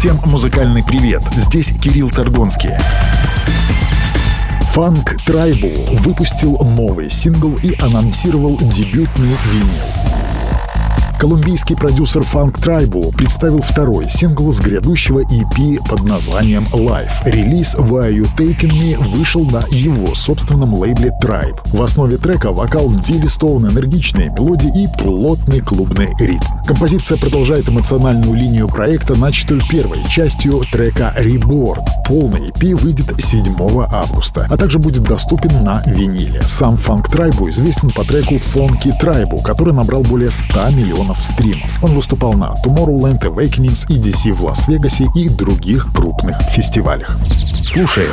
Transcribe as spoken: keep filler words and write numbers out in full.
Всем музыкальный привет, здесь Кирилл Торгонский. Funk Tribu выпустил новый сингл и анонсировал дебютный винил. Колумбийский продюсер Funk Tribu представил второй сингл с грядущего и пи под названием Life. Релиз Why You Taking Me вышел на его собственном лейбле Tribe. В основе трека вокал Дилли Стоун, энергичные мелодии и плотный клубный ритм. Композиция продолжает эмоциональную линию проекта, начатую первой частью трека Reborn. Полный и пи выйдет седьмого августа, а также будет доступен на виниле. Сам Funk Tribu известен по треку Funky Tribu, который набрал более ста миллионов стримов. Он выступал на Tomorrowland, Awakenings, и ди си в Лас-Вегасе и других крупных фестивалях. Слушаем.